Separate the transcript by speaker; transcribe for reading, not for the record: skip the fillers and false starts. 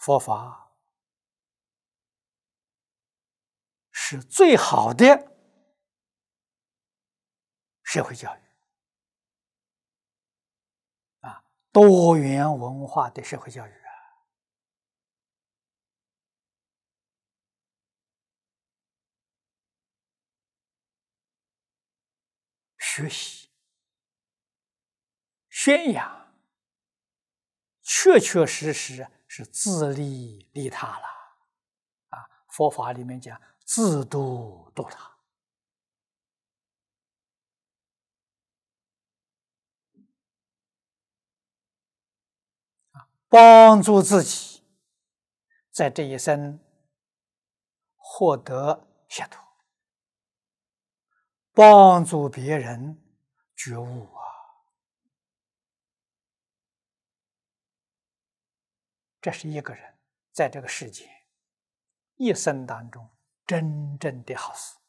Speaker 1: 佛法是最好的社会教育啊，多元文化的社会教育啊。学习、宣扬，确确实实是自利利他了啊！佛法里面讲自度度他，帮助自己在这一生获得解脱，帮助别人觉悟啊！这是一个人在这个世界一生当中真正的好事。